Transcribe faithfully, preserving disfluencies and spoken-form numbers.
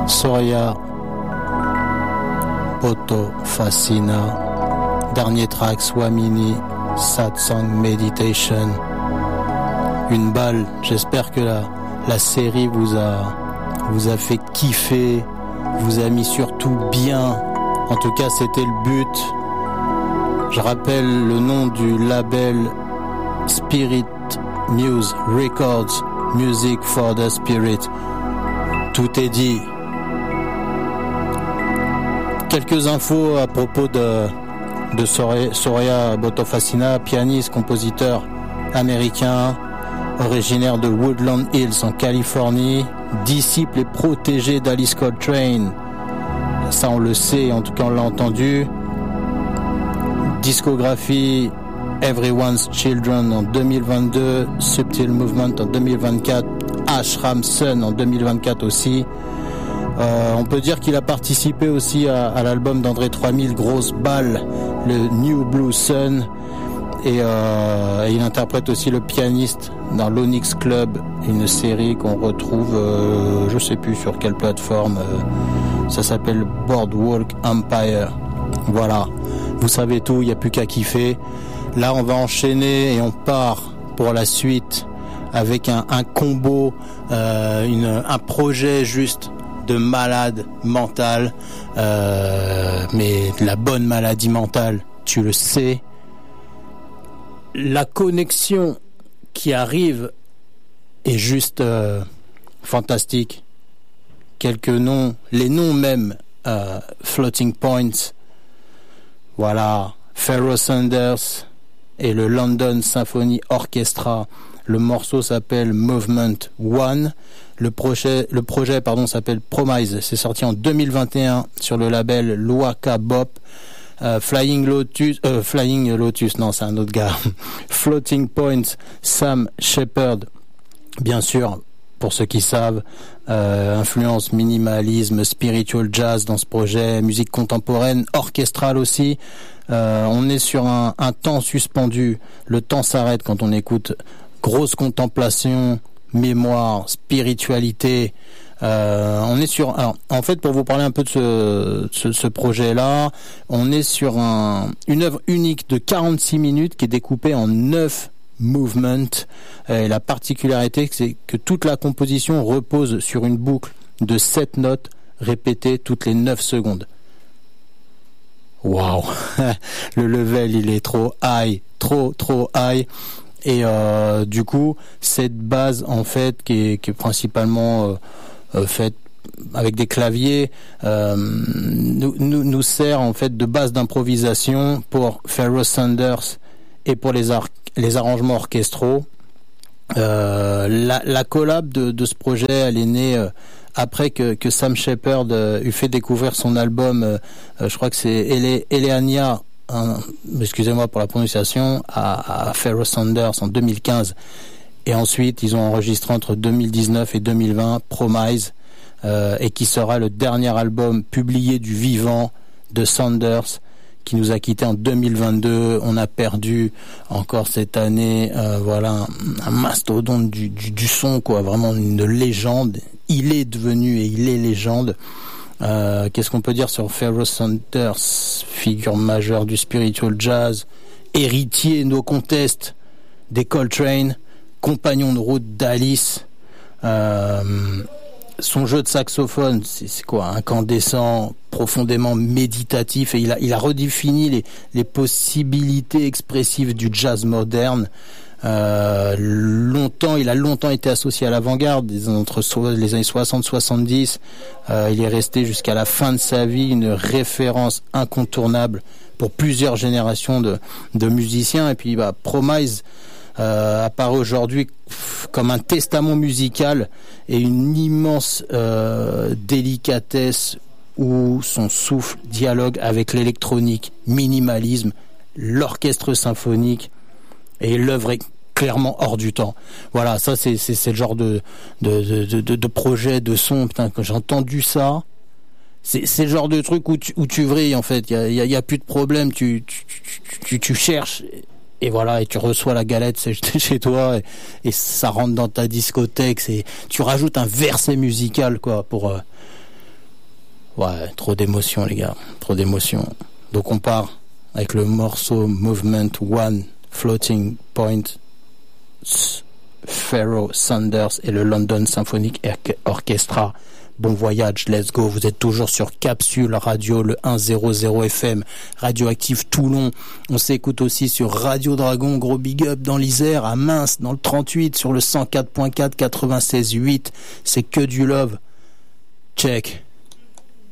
Soraya Boto Fascina, dernier track Swamini Satsang Meditation. Une balle, j'espère que la, la série vous a, vous a fait kiffer, vous a mis surtout bien, en tout cas c'était le but. Je rappelle le nom du label Spirit Muse Records, Music for the Spirit. Tout est dit. Quelques infos à propos de, de Soraya Boto-Fascina, pianiste, compositeur américain, originaire de Woodland Hills en Californie, disciple et protégé d'Alice Coltrane. Ça on le sait, en tout cas on l'a entendu. Discographie Everyone's Children en deux mille vingt-deux, Subtle Movement en deux mille vingt-quatre, Ashram Sun en deux mille vingt-quatre aussi. Euh, on peut dire qu'il a participé aussi à, à l'album d'André trois mille, Grosse Balle, le New Blue Sun, et, euh, et il interprète aussi le pianiste dans l'Onyx Club, une série qu'on retrouve, euh, je sais plus sur quelle plateforme, euh, ça s'appelle Boardwalk Empire. Voilà, vous savez tout, il n'y a plus qu'à kiffer. Là, on va enchaîner et on part pour la suite avec un, un combo, euh, une, un projet juste de malade mentale, euh, mais de la bonne maladie mentale, tu le sais. La connexion qui arrive est juste euh, fantastique. Quelques noms, les noms même, euh, Floating Points, voilà, Pharoah Sanders et le London Symphony Orchestra. Le morceau s'appelle Movement One. Le projet, le projet pardon, s'appelle Promise. C'est sorti en deux mille vingt et un sur le label Loaka Bop. Euh, Flying Lotus, euh, Flying Lotus, non, c'est un autre gars. Floating Points, Sam Shepard, bien sûr, pour ceux qui savent, euh, influence minimalisme, spiritual jazz dans ce projet, musique contemporaine, orchestrale aussi. Euh, on est sur un, un temps suspendu. Le temps s'arrête quand on écoute. Grosse contemplation, mémoire, spiritualité. Euh, on est sur, alors, en fait, pour vous parler un peu de ce, ce, ce projet-là, on est sur un, une œuvre unique de quarante-six minutes qui est découpée en neuf movements. Et la particularité, c'est que toute la composition repose sur une boucle de sept notes répétées toutes les neuf secondes. Waouh, le level, il est trop high, trop, trop high. Et euh, du coup, cette base, en fait, qui est, qui est principalement euh, euh, faite avec des claviers, euh, nous, nous, nous sert en fait de base d'improvisation pour Pharoah Sanders et pour les, ar- les arrangements orchestraux. Euh, la, la collab de, de ce projet, elle est née euh, après que, que Sam Shepard euh, eut fait découvrir son album, euh, je crois que c'est Ele- Eleania, hein, excusez-moi pour la prononciation, à, à Pharoah Sanders en deux mille quinze. Et ensuite, ils ont enregistré entre deux mille dix-neuf et deux mille vingt Promise, euh, et qui sera le dernier album publié du vivant de Sanders, qui nous a quitté en deux mille vingt-deux. On a perdu encore cette année, euh, voilà, un, un mastodonte du, du, du son, quoi, vraiment une légende. Il est devenu et il est légende. Euh, qu'est-ce qu'on peut dire sur Pharoah Sanders, figure majeure du spiritual jazz, héritier, no contest, des Coltrane, compagnon de route d'Alice. Euh, son jeu de saxophone, c'est, c'est quoi, incandescent, profondément méditatif, et il a, il a redéfini les, les possibilités expressives du jazz moderne. Euh, longtemps, il a longtemps été associé à l'avant-garde, entre les années soixante soixante-dix. Euh, il est resté jusqu'à la fin de sa vie une référence incontournable pour plusieurs générations de, de musiciens. Et puis, bah, Promise euh, apparaît aujourd'hui comme un testament musical et une immense euh, délicatesse où son souffle dialogue avec l'électronique, minimalisme, l'orchestre symphonique. Et l'œuvre est clairement hors du temps. Voilà, ça c'est c'est, c'est le genre de de, de de de projet de son. Putain, quand j'ai entendu ça, c'est c'est le genre de truc où tu où tu vrilles en fait. Il y a il y a, y a plus de problème. Tu tu, tu tu tu cherches et voilà, et tu reçois la galette c'est chez toi et, et ça rentre dans ta discothèque. C'est tu rajoutes un verset musical quoi pour euh, Ouais, trop d'émotions les gars, trop d'émotions. Donc on part avec le morceau Movement One, Floating Point, Pharoah Sanders et le London Symphonic Orchestra. Bon voyage, let's go. Vous êtes toujours sur Capsule Radio, le cent F M, Radioactive Toulon. On s'écoute aussi sur Radio Dragon, gros big up dans l'Isère, à Mince, dans le trente-huit, sur le cent quatre point quatre, quatre-vingt-seize huit. C'est que du love. Check.